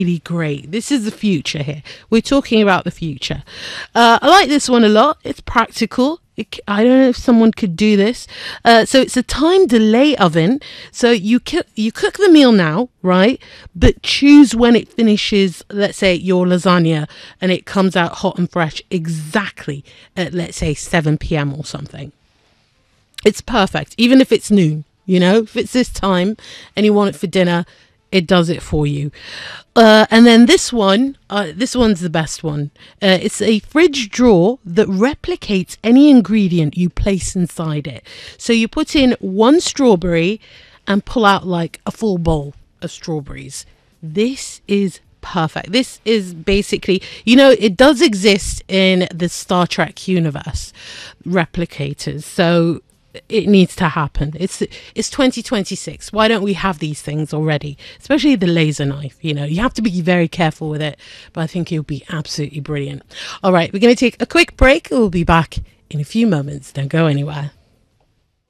really great. This is the future here. We're talking about the future. I like this one a lot. It's practical. I don't know if someone could do this. So it's a time delay oven. So you cook the meal now, right? But choose when it finishes. Let's say your lasagna, and it comes out hot and fresh exactly at, let's say, 7 p.m. or something. It's perfect, even if it's noon. If it's this time and you want it for dinner, it does it for you. And then this one's the best one. It's a fridge drawer that replicates any ingredient you place inside it. So you put in one strawberry and pull out like a full bowl of strawberries. This is perfect. This is basically, it does exist in the Star Trek universe, replicators. So it needs to happen. It's 2026. Why don't we have these things already? Especially the laser knife. You have to be very careful with it, but I think it'll be absolutely brilliant. All right, we're going to take a quick break. We'll be back in a few moments. Don't go anywhere.